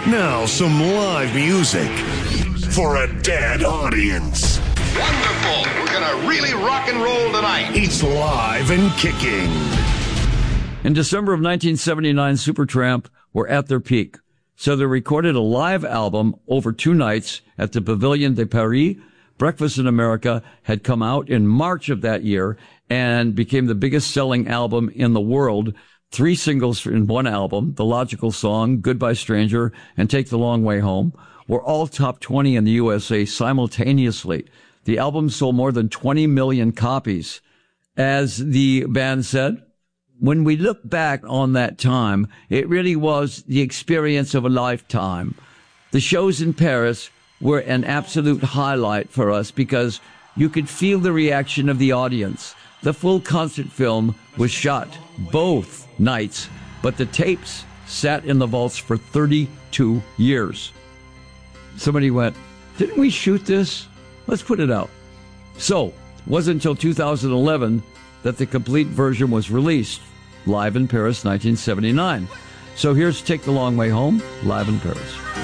Now some live music for a dead audience. Wonderful. We're going to really rock and roll tonight. It's live and kicking. In December of 1979, Supertramp were at their peak. So they recorded a live album over 2 nights at the Pavilion de Paris. Breakfast in America had come out in March of that year and became the biggest selling album in the world. 3 singles in one album, The Logical Song, Goodbye Stranger, and Take the Long Way Home, were all top 20 in the USA simultaneously. The album sold more than 20 million copies. As the band said, when we look back on that time, it really was the experience of a lifetime. The shows in Paris were an absolute highlight for us because you could feel the reaction of the audience. The full concert film was shot both nights, but the tapes sat in the vaults for 32 years. Somebody went, didn't we shoot this? Let's put it out. So, it wasn't until 2011 that the complete version was released, live in Paris, 1979. So here's Take the Long Way Home, live in Paris.